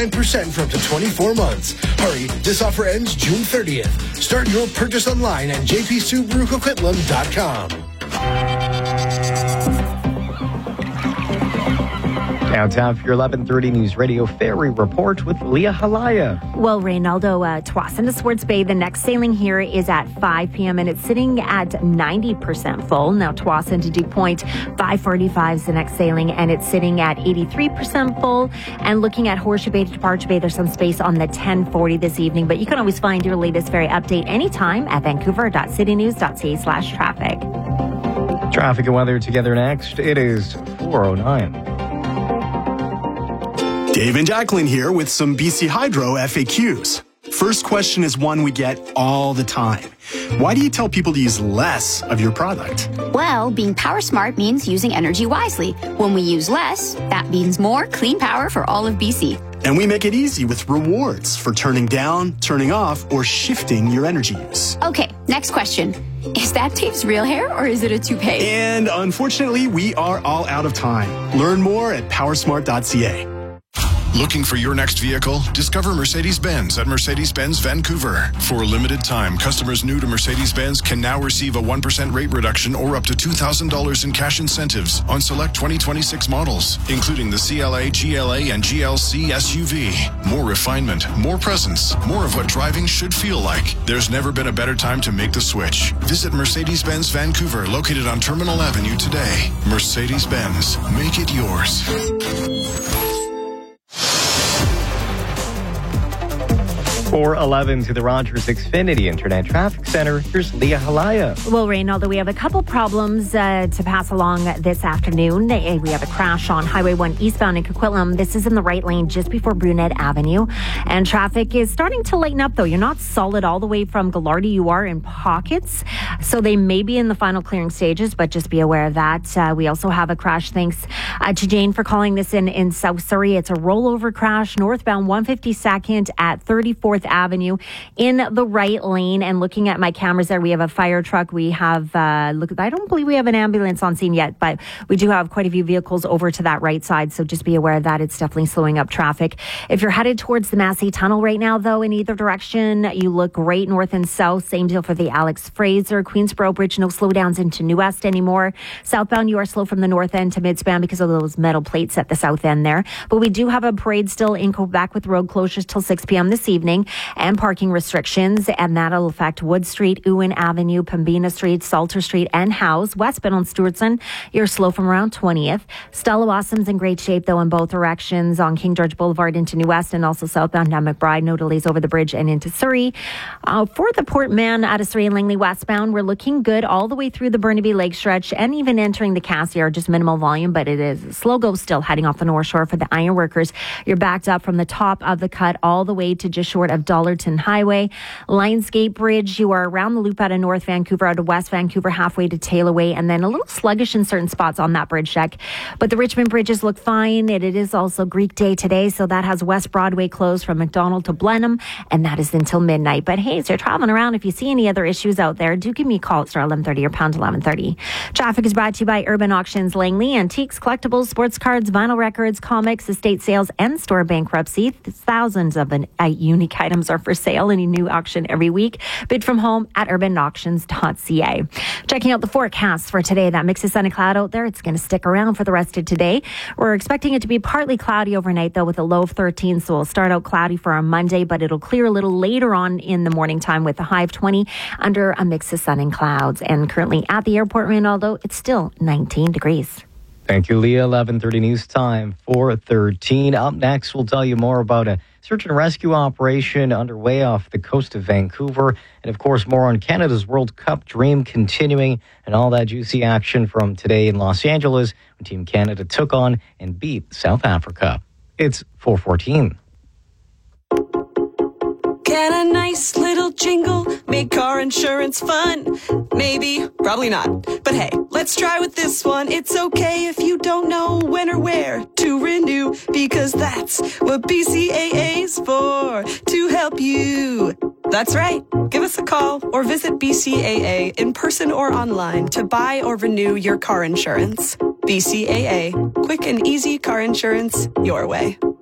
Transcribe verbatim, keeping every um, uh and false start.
ninety-nine percent for up to twenty-four months. Hurry, this offer ends June thirtieth. Start your purchase online at j p subaru coquitlam dot com. Now time for your eleven thirty News Radio Ferry Report with Leah Halaya. Well, Reynaldo, uh, Tsawwassen to Swartz Bay, the next sailing here is at five p.m. and it's sitting at ninety percent full. Now Tsawwassen to Dew Point, five forty-five is the next sailing and it's sitting at eighty-three percent full. And looking at Horseshoe Bay to Departure Bay, there's some space on the ten forty this evening, but you can always find your latest ferry update anytime at vancouver dot city news dot c a slash traffic. Traffic and weather together next. It is four oh nine. Dave and Jacqueline here with some B C Hydro F A Qs. First question is one we get all the time. Why do you tell people to use less of your product? Well, being power smart means using energy wisely. When we use less, that means more clean power for all of B C. And we make it easy with rewards for turning down, turning off, or shifting your energy use. Okay, next question. Is that Dave's real hair or is it a toupee? And unfortunately, we are all out of time. Learn more at power smart dot c a. Looking for your next vehicle? Discover Mercedes-Benz at Mercedes-Benz Vancouver. For a limited time, customers new to Mercedes-Benz can now receive a one percent rate reduction or up to two thousand dollars in cash incentives on select twenty twenty-six models, including the C L A, G L A, and G L C S U V. More refinement, more presence, more of what driving should feel like. There's never been a better time to make the switch. Visit Mercedes-Benz Vancouver, located on Terminal Avenue today. Mercedes-Benz, make it yours. four eleven to the Rogers Xfinity Internet Traffic Center. Here's Leah Halaya. Well, Reynaldo, we have a couple problems uh, to pass along this afternoon. We have a crash on Highway one eastbound in Coquitlam. This is in the right lane just before Brunette Avenue. And traffic is starting to lighten up, though. You're not solid all the way from Gallardi. You are in pockets. So they may be in the final clearing stages, but just be aware of that. Uh, we also have a crash. Thanks uh, to Jane for calling this in in South Surrey. It's a rollover crash northbound one fifty-second at thirty-fourth Avenue in the right lane. And looking at my cameras there, we have a fire truck. We have, uh, look, I don't believe we have an ambulance on scene yet, but we do have quite a few vehicles over to that right side. So just be aware of that. It's definitely slowing up traffic. If you're headed towards the Massey Tunnel right now, though, in either direction, you look great north and south. Same deal for the Alex Fraser, Queensboro Bridge. No slowdowns into New West anymore. Southbound, you are slow from the north end to midspan because of those metal plates at the south end there. But we do have a parade still in Quebec with road closures till six p.m. this evening and parking restrictions, and that'll affect Wood Street, Ewan Avenue, Pembina Street, Salter Street, and House. Westbound on Stewartson, you're slow from around twentieth. Stella Wassom's in great shape, though, in both directions on King George Boulevard into New West and also southbound down McBride. No delays over the bridge and into Surrey. Uh, for the Port Mann out of Surrey and Langley westbound, we're looking good all the way through the Burnaby Lake stretch and even entering the Cassiar. Just minimal volume, but it is a slow go still heading off the North Shore for the ironworkers. You're backed up from the top of the cut all the way to just short of Dollarton Highway. Lionsgate Bridge, you are around the loop out of North Vancouver, out of West Vancouver, halfway to Tailaway, and then a little sluggish in certain spots on that bridge deck. But the Richmond bridges look fine. It, it is also Greek Day today, so that has West Broadway closed from McDonald to Blenheim, and that is until midnight. But hey, as you're traveling around, if you see any other issues out there, do give me a call at star eleven thirty or pound eleven thirty. Traffic is brought to you by Urban Auctions Langley. Antiques, collectibles, sports cards, vinyl records, comics, estate sales, and store bankruptcy. Thousands of an, uh, unique items are for sale. Any new auction every week. Bid from home at urban auctions dot c a. Checking out the forecast for today. That mix of sun and cloud out there. It's going to stick around for the rest of today. We're expecting it to be partly cloudy overnight, though, with a low of thirteen. So we'll start out cloudy for our Monday, but it'll clear a little later on in the morning time with a high of twenty under a mix of sun and clouds. And currently at the airport, Reynaldo, it's still nineteen degrees. Thank you, Leah. eleven thirty news time, four thirteen. Up next, we'll tell you more about a search and rescue operation underway off the coast of Vancouver. And, of course, more on Canada's World Cup dream continuing and all that juicy action from today in Los Angeles when Team Canada took on and beat South Africa. It's four fourteen. Can a nice little jingle make car insurance fun? Maybe, probably not. But hey, let's try with this one. It's okay if you don't know when or where to renew, because that's what B C A A's for, to help you. That's right. Give us a call or visit B C A A in person or online to buy or renew your car insurance. B C A A. Quick and easy car insurance your way.